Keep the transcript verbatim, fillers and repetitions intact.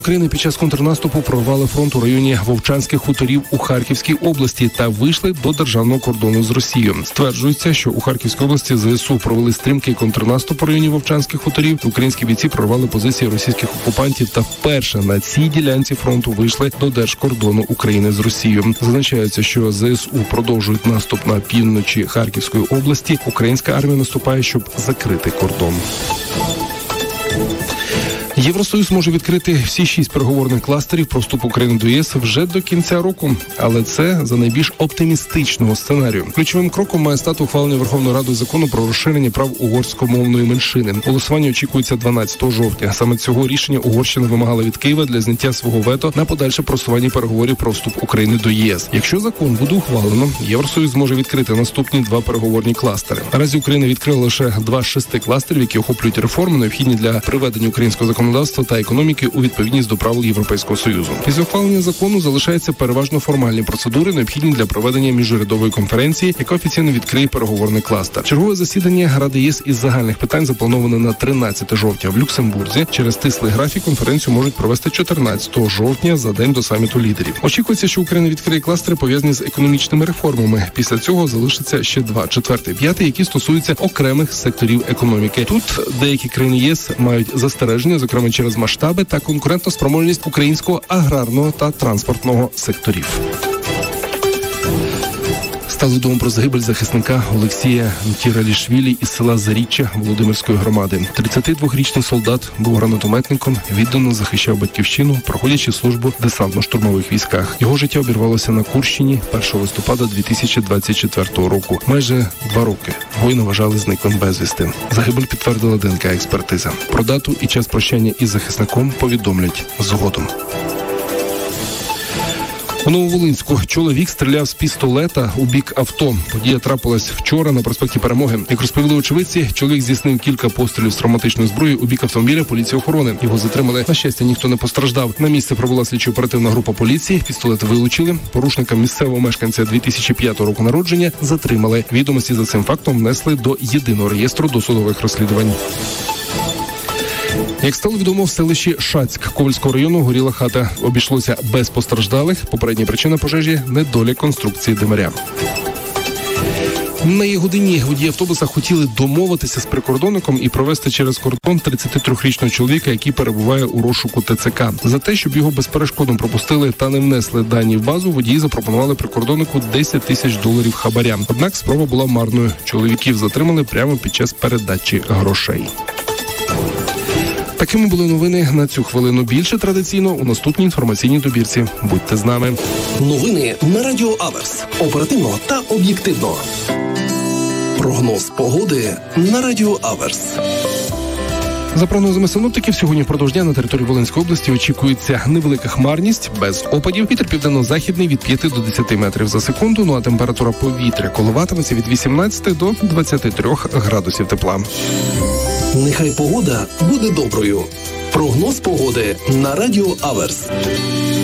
України під час контрнаступу прорвали фронт у районі Вовчанських хуторів у Харківській області та вийшли до державного кордону з Росією. Стверджується, що у Харківській області ЗСУ провели стрімкий контрнаступ у районі Вовчанських хуторів. Українські бійці прорвали позиції російських окупантів та вперше на цій ділянці фронту вийшли до держкордону України з Росією. Зазначається, що ЗСУ продовжують наступ на півночі Харківської області. Українська армія наступає, щоб закрити кордон. Євросоюз може відкрити всі шість переговорних кластерів про вступ України до ЄС вже до кінця року, але це за найбільш оптимістичного сценарію. Ключовим кроком має стати ухвалення Верховною Радою закону про розширення прав угорськомовної меншини. Голосування очікується дванадцятого жовтня. Саме цього рішення Угорщина вимагала від Києва для зняття свого вето на подальше просування переговорів про вступ України до ЄС. Якщо закон буде ухвалено, Євросоюз зможе відкрити наступні два переговорні кластери. Наразі Україна відкрила лише два з шести кластерів, які охоплюють реформи, необхідні для приведення українського законодавства та економіки у відповідність до правил Європейського Союзу. Після ухвалення закону залишаються переважно формальні процедури, необхідні для проведення міжурядової конференції, яка офіційно відкриє переговорний кластер. Чергове засідання Ради ЄС із загальних питань заплановане на тринадцяте жовтня в Люксембурзі. Через стислий графік конференцію можуть провести чотирнадцятого жовтня за день до саміту лідерів. Очікується, що Україна відкриє кластери, пов'язані з економічними реформами. Після цього залишиться ще два, четвертий, п'ятий, які стосуються окремих секторів економіки. Тут деякі країни ЄС мають застереження, зокрема через масштаби та конкурентну спроможність українського аграрного та транспортного секторів. Стало відомо про загибель захисника Олексія Тіралішвілі із села Заріччя Володимирської громади. тридцятидвохрічний солдат був гранатометником, віддано захищав батьківщину, проходячи службу в десантно-штурмових військах. Його життя обірвалося на Курщині першого листопада дві тисячі двадцять четвертого року. Майже два роки воїна вважали зниклим безвісти. Загибель підтвердила ДНК-експертиза. Про дату і час прощання із захисником повідомлять згодом. У Нововолинську чоловік стріляв з пістолета у бік авто. Подія трапилась вчора на проспекті Перемоги. Як розповіли очевидці, чоловік здійснив кілька пострілів з травматичної зброї у бік автомобіля поліції охорони. Його затримали. На щастя, ніхто не постраждав. На місце прибула слідчо-оперативна група поліції. Пістолет вилучили. Порушника місцевого мешканця дві тисячі п'ятого року народження затримали. Відомості за цим фактом внесли до єдиного реєстру досудових розслідувань. Як стало відомо, в селищі Шацьк Ковальського району горіла хата. Обійшлося без постраждалих. Попередня причина пожежі – недолік конструкції димаря. На її годині водії автобуса хотіли домовитися з прикордонником і провести через кордон тридцятитрирічного чоловіка, який перебуває у розшуку ТЦК. За те, щоб його безперешкодно пропустили та не внесли дані в базу, водії запропонували прикордоннику десять тисяч доларів хабаря. Однак спроба була марною. Чоловіків затримали прямо під час передачі грошей. Такими були новини на цю хвилину. Більше традиційно у наступній інформаційній добірці. Будьте з нами. Новини на Радіо Аверс. Оперативно та об'єктивно. Прогноз погоди на Радіо Аверс. За прогнозами синоптиків, сьогодні впродовж дня на території Волинської області очікується невелика хмарність, без опадів. Вітер південно-західний від п'яти до десяти метрів за секунду, ну а температура повітря коливатиметься від вісімнадцяти до двадцяти трьох градусів тепла. Нехай погода буде доброю. Прогноз погоди на Радіо Аверс.